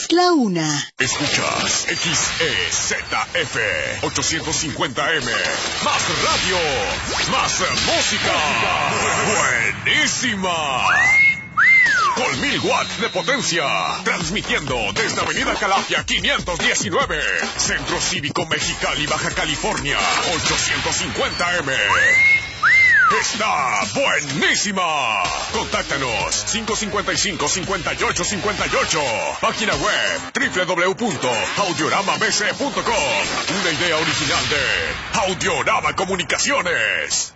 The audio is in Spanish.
Es la 1. Escuchas XEZF 850M. Más radio, más música. Buenísima. Con 1000 watts de potencia. Transmitiendo desde Avenida Calafia 519. Centro Cívico Mexicali, Baja California. 850M. Está buenísima. Contáctanos 555-5858. Página web www.audioramabc.com. Una idea original de Audiorama Comunicaciones.